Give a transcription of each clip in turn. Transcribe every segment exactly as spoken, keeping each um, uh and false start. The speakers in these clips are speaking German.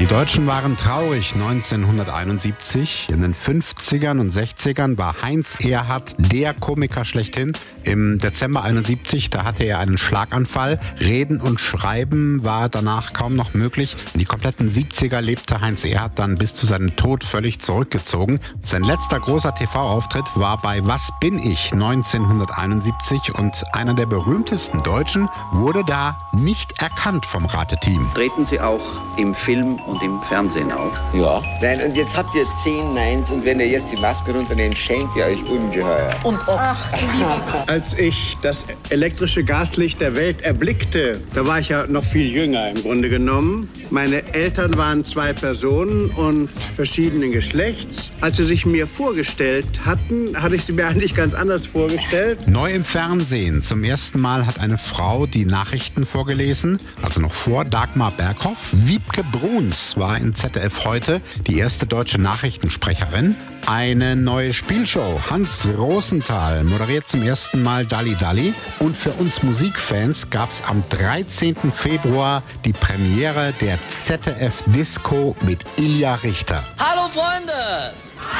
Die Deutschen waren traurig neunzehnhunderteinundsiebzig. In den fünfzigern und sechzigern war Heinz Erhardt der Komiker schlechthin. Im Dezember einundsiebzig, da hatte er einen Schlaganfall. Reden und Schreiben war danach kaum noch möglich. In die kompletten siebziger lebte Heinz Erhardt dann bis zu seinem Tod völlig zurückgezogen. Sein letzter großer T V-Auftritt war bei Was bin ich neunzehnhunderteinundsiebzig und einer der berühmtesten Deutschen wurde da nicht erkannt vom Rateteam. Treten Sie auch im Film und im Fernsehen auf? Ja. Nein, und jetzt habt ihr zehn Neins und wenn ihr jetzt die Maske runternehmt, schämt ihr euch ungeheuer. Und ob. Ach, Als ich das elektrische Gaslicht der Welt erblickte, da war ich ja noch viel jünger im Grunde genommen. Meine Eltern waren zwei Personen und verschiedenen Geschlechts. Als sie sich mir vorgestellt hatten, hatte ich sie mir eigentlich ganz anders vorgestellt. Neu im Fernsehen. Zum ersten Mal hat eine Frau die Nachrichten vorgelesen, also noch vor Dagmar Berghoff. Wiebke Bruns war in Z D F heute die erste deutsche Nachrichtensprecherin. Eine neue Spielshow. Hans Rosenthal moderiert zum ersten Mal Dalli Dalli. Und für uns Musikfans gab es am dreizehnten Februar die Premiere der Z D F-Disco mit Ilja Richter. Hallo Freunde!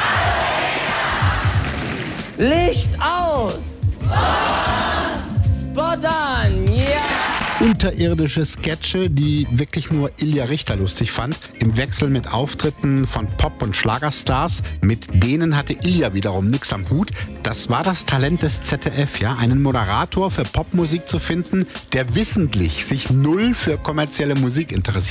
Licht aus! Spot an! Ja! Unterirdische Sketche, die wirklich nur Ilja Richter lustig fand, im Wechsel mit Auftritten von Pop- und Schlagerstars. Mit denen hatte Ilja wiederum nix am Hut. Das war das Talent des Z D F, ja, einen Moderator für Popmusik zu finden, der wissentlich sich null für kommerzielle Musik interessiert.